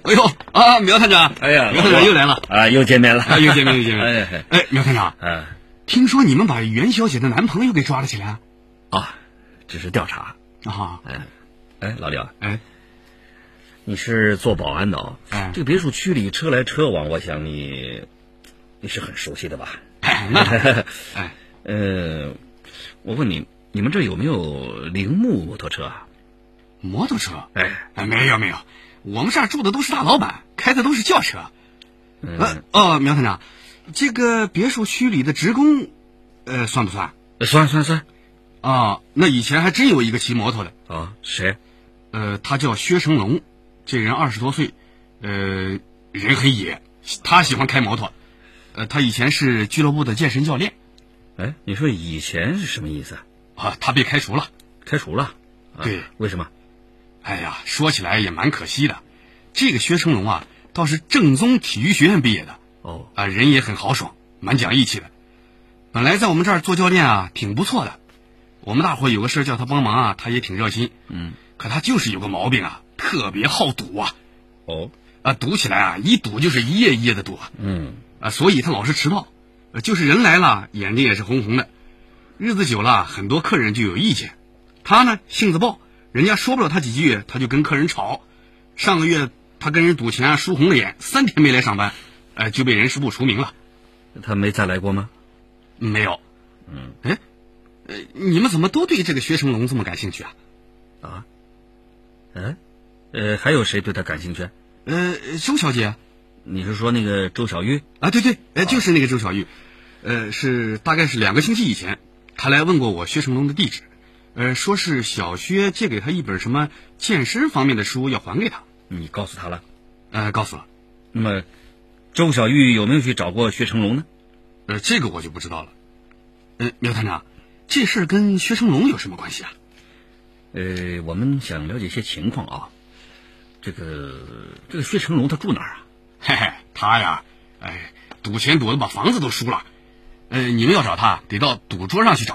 哎呦啊，苗探长， 哎呀， 苗探长又来了啊，又见面了， 又见面。哎，苗探长，听说你们把袁小姐的男朋友给抓了起来啊？只是调查啊。 老刘，你是做保安的哦？这个别墅区里车来车往，我想你是很熟悉的吧？我问你，你们这有没有铃木摩托车啊？ 摩托车？没有，我们这儿住的都是大老板，开的都是轿车。苗探长，这个别墅区里的职工，算不算？ 算。 那以前还真有一个骑摩托的。 谁？ 他叫薛成龙，这人20多岁，人很野，他喜欢开摩托。他以前是俱乐部的健身教练。 你说以前是什么意思啊？他被开除了。 开除了？ 对。 为什么？ 哎呀，说起来也蛮可惜的。这个薛成龙啊，倒是正宗体育学院毕业的。人也很豪爽，蛮讲义气的。本来在我们这儿做教练啊，挺不错的。我们大伙有个事叫他帮忙啊，他也挺热心。可他就是有个毛病啊，特别好赌啊。赌起来啊，一赌就是一夜一夜的赌啊。所以他老是迟到，就是人来了，眼睛也是红红的。日子久了，很多客人就有意见。他呢，性子暴，人家说不了他几句，他就跟客人吵。上个月他跟人赌钱啊，输红了眼，3天没来上班，就被人事部除名了。 他没再来过吗？ 没有。你们怎么都对这个薛成龙这么感兴趣啊？ 还有谁对他感兴趣？ 周小姐。 你是说那个周小玉啊？对，就是那个周小玉。大概是2个星期以前，他来问过我薛成龙的地址，说是小薛借给他一本什么健身方面的书要还给他。 你告诉他了？ 告诉了。 那么周小玉有没有去找过薛成龙呢？ 这个我就不知道了。苗探长，这事跟薛成龙有什么关系啊？ 我们想了解些情况啊。这个薛成龙他住哪儿啊？ 他呀，赌钱赌的把房子都输了。你们要找他，得到赌桌上去找